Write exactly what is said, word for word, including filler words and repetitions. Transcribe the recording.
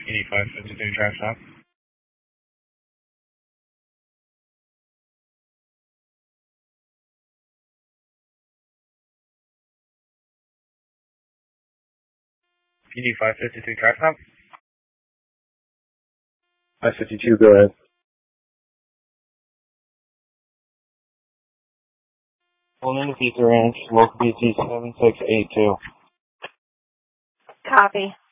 eighty-five fifty-three drive stop. P D five fifty-three drive stop. five fifty-two, go ahead. Full name is Ether Ranch, local B T seven six eight two. Copy.